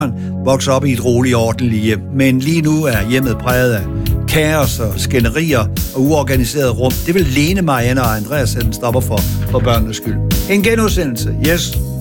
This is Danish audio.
vokser op i et roligt og ordentligt hjem, men lige nu er hjemmet præget af kaos og skænderier og uorganiseret rum. Det vil Lene, Marianne og Andreas sætte en stopper for børnenes skyld. En genudsendelse, yes.